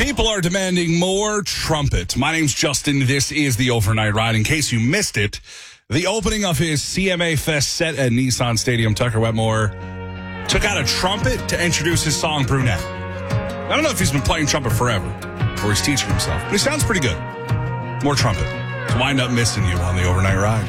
People are demanding more trumpet. My name's Justin. This is the Overnight Ride. In case you missed it, the opening of his CMA Fest set at Nissan Stadium, Tucker Wetmore took out a trumpet to introduce his song, Brunette. I don't know if he's been playing trumpet forever or he's teaching himself, but he sounds pretty good. More trumpet. To wind up missing you on the Overnight Ride.